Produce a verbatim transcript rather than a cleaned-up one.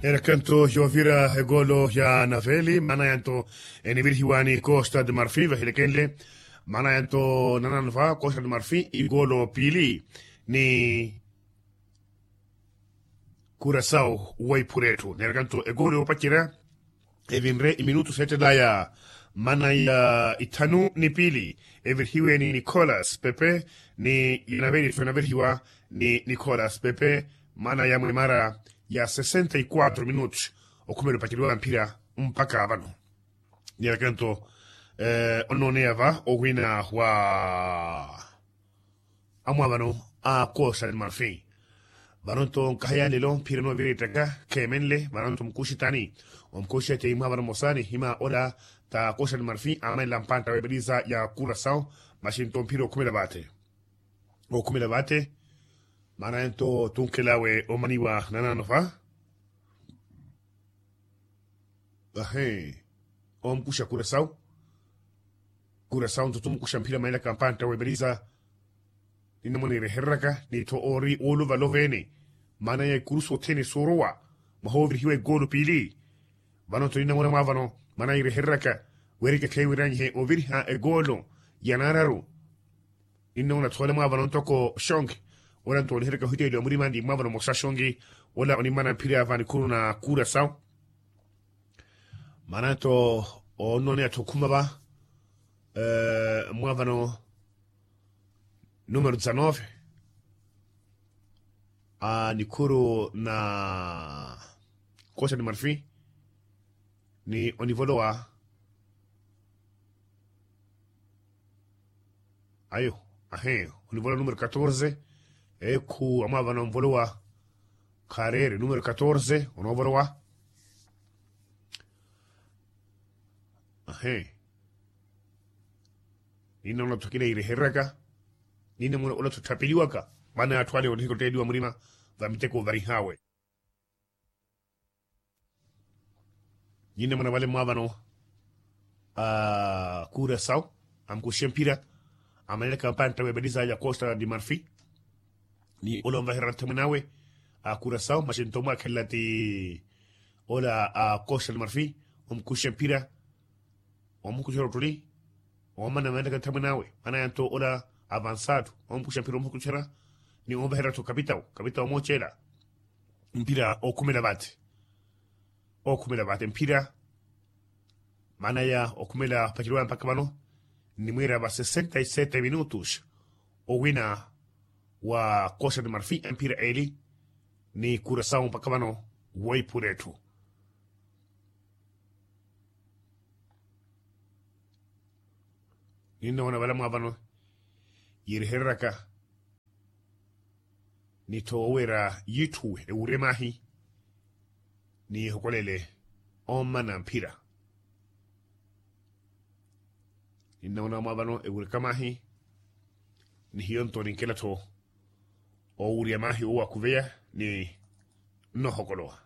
Era canto Jovira Golo ya Naveli, Manayanto Enibirhiwani Costa de Marfil, Vahilekele, Manayanto Nananva, Costa de Marfil, Igolo Pili, ni Curaçao, Waipuretu, Nerganto Egolo Pakira, Evinre, Minuto Sete Daya, Manaya Itanu Nipili, Everhiwe ni Nicolas Pepe, ni Yanaveli Fenaverhiwa, ni Nicolas Pepe, Manaya Mara. Ya sesenta y cuatro minutos o come lo pakiliwa mpira mpaka bano ni kanto eh ononeva o wina wa amwa bano a Costa del Marfil baronto kahaya lelo mpira no viretaka kemenle baronto mkushitani o mkushite ima bano mosani hima ola ta Costa del Marfil ama lampanta webeliza ya Curaçao mashinto mpira kumela bate o kumela bate mana ento tunkelawe o maniwa nana no fa ahe o mkusha Curaçao Curaçao to tumkusha mpira maila kampanta webeliza ina moni reherraka ni to ori olu valovene mana ya kurso tene sorowa mahovri hiwe golu pili bano to ina mona mavano mana ya reherraka werike kewirani he oviri ha e golo yanararu ina mona tole mavano toko shonk wala to herka hite lo muri mandi mabano mosashongi wala oni mana pira vani kuruna Curaçao mana to onone to kumaba eh mavano numero diciannove a nikuru na Costa de Marfil ni onivoloa ayo ahe onivoloa numero catorze Eku amava non voleva carriere numero catorze o non voleva ahe ina no tokile ire herraka ina mo no tutapiliwaka bana atwale o diko tedi wa murima va miteko vari hawe ina mona vale mavano a Curaçao am ko shempira amene kampanta we bedisa ya Costa de Marfil ni olon vahiranta manawe a Curaçao mashintoma kellati ola a Costa del Marfil um kushempira um kushorotuli um mana manda tamanawe ana yanto ola avanzado um kushempira um kushera ni um vahirato capitao capitao mochela mpira o kumela bate o kumela bate mpira mana ya o kumela pakilwa mpaka bano ni mwira ba sesenta y siete minutos o wina wa Costa de Marfil mpira eli ni Curaçao mpaka bano Waipuretu nina wana wala mwabano yiriherraka ni towera yitu e uremahi ni hokolele omana mpira nina wana mwabano e urekamahi ni hionto ninkela to o uriamahi o akuvea ni no hokoloa